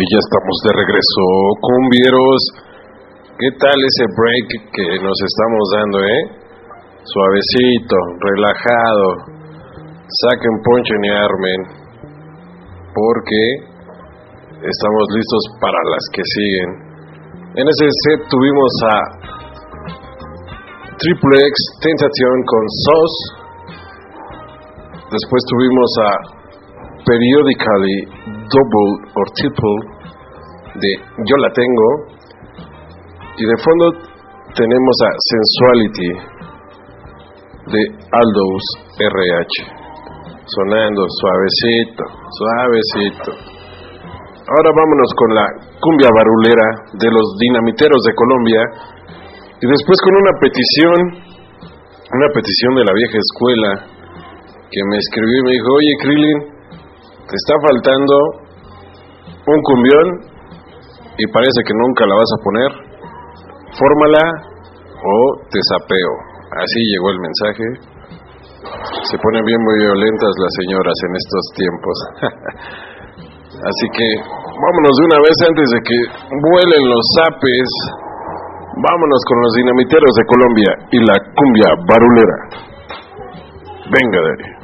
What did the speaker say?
Y ya estamos de regreso, cumbieros. ¿Qué tal ese break que nos estamos dando, Suavecito, relajado. Saquen poncho y armen, porque estamos listos para las que siguen. En ese set tuvimos a Triple X Tentación con SOS. Después tuvimos a Periodically Double or Triple de Yo La Tengo. Y de fondo tenemos a Sensuality de Aldous RH. Sonando suavecito, suavecito. Ahora vámonos con la cumbia barulera de los dinamiteros de Colombia. Y después con una petición de la vieja escuela, que me escribió y me dijo: oye, Krillin, te está faltando un cumbión y parece que nunca la vas a poner. Fórmala o te sapeo. Así llegó el mensaje. Se ponen bien muy violentas las señoras en estos tiempos. Así que vámonos de una vez antes de que vuelen los zapes. Vámonos con los dinamiteros de Colombia y la cumbia barulera. Venga, Dari.